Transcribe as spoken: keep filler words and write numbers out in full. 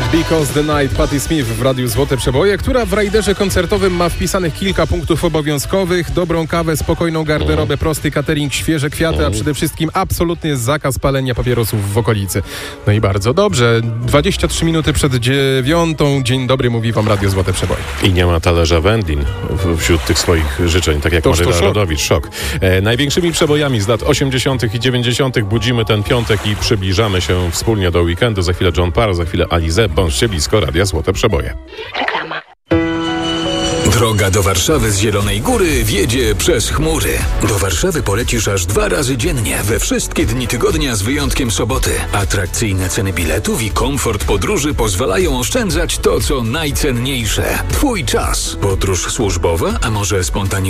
Because the Night, Patti Smith w Radiu Złote Przeboje, która w rajderze koncertowym ma wpisanych kilka punktów obowiązkowych, dobrą kawę, spokojną garderobę, prosty catering, świeże kwiaty, a przede wszystkim absolutnie zakaz palenia papierosów w okolicy. No i bardzo dobrze. dwadzieścia trzy minuty przed dziewiątą. Dzień dobry, mówi wam Radio Złote Przeboje. I nie ma talerza wędlin w, wśród tych swoich życzeń, tak jak Toż to Maryla szok. Rodowicz. Szok. E, największymi przebojami z lat osiemdziesiątych i dziewięćdziesiątych budzimy ten piątek i przybliżamy się wspólnie do weekendu. Za chwilę John Parr, za chwilę Alizé. Bądźcie blisko Radia Złote Przeboje. Reklama. Droga do Warszawy z Zielonej Góry wiedzie przez chmury. Do Warszawy polecisz aż dwa razy dziennie, we wszystkie dni tygodnia z wyjątkiem soboty. Atrakcyjne ceny biletów i komfort podróży pozwalają oszczędzać to, co najcenniejsze. Twój czas. Podróż służbowa, a może spontaniczna?